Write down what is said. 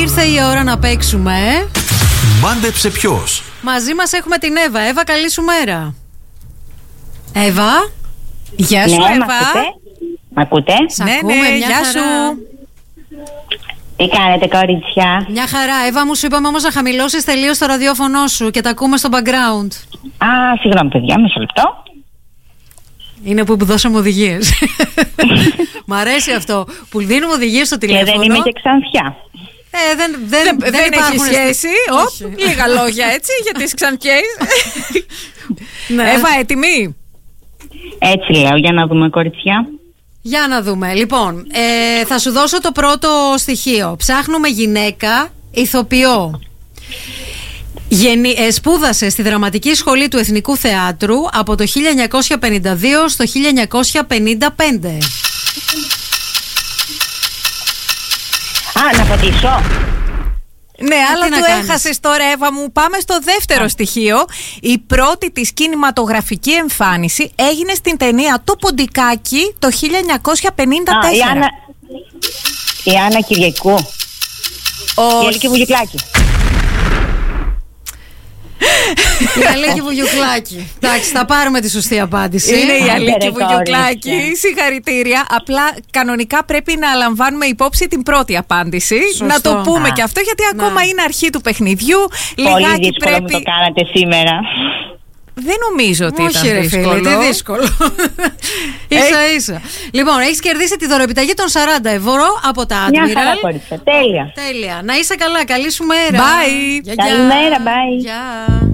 Ήρθε η ώρα να παίξουμε. Μάντεψε ποιος. Μαζί μας έχουμε την Εύα. Εύα, καλή σου μέρα. Εύα. Γεια σου, Εύα. Μ' ακούτε? Σ' ακούμε, μια γεια χαρά. σου. Τι κάνετε, κορίτσια? Μια χαρά. Εύα, μου σου είπαμε όμως να χαμηλώσεις τελείως το ραδιόφωνο σου και τα ακούμε στο background. Α, συγγνώμη, παιδιά, μισό λεπτό. Είναι που δώσαμε οδηγίες. Μ' αρέσει αυτό που δίνουμε οδηγίες στο Και τηλέφωνο. δεν είμαι και ξανθιά. Δεν έχει σχέση. Λίγα λόγια έτσι για τις ξανθιές. Ναι. Εύα, έτοιμη? Έτσι λέω, για να δούμε, κορίτσια. Για να δούμε. Λοιπόν, θα σου δώσω το πρώτο στοιχείο. Ψάχνουμε γυναίκα ηθοποιό. Σπούδασε στη Δραματική Σχολή του Εθνικού Θεάτρου από το 1952 στο 1955. Α, να ποτίσω. Ναι, αλλά τι να το κάνεις? έχασες τώρα, Εύα μου. Πάμε στο δεύτερο στοιχείο. Η πρώτη της κινηματογραφική εμφάνιση έγινε στην ταινία «Το Ποντικάκι» το 1954. Η Άννα Κυριακού. Η Αλίκη Βουγιουκλάκη. Η Αλίκη Βουγιουκλάκη. Εντάξει, θα πάρουμε τη σωστή απάντηση. Είναι η Άντε, Αλίκη ρε, Βουγιουκλάκη. κορίτσια. Συγχαρητήρια. Απλά κανονικά πρέπει να λαμβάνουμε υπόψη την πρώτη απάντηση. Σωστό. Να το πούμε Α. και αυτό, γιατί Ναι. ακόμα είναι αρχή του παιχνιδιού. Πολύ Λιγάκι δύσκολο μου το κάνατε σήμερα. Δεν νομίζω ότι Όχι, ήταν ρε δύσκολο. φίλε, τι δύσκολο. Ίσα ίσα. Λοιπόν, έχεις κερδίσει τη δωροεπιταγή των 40 ευρώ από τα Μια χαρά, Admiral. κορίτσια. Τέλεια. Τέλεια. Να είσαι καλά. Καλή σου μέρα. Bye. Γεια, γεια. Καλημέρα, bye. Γεια.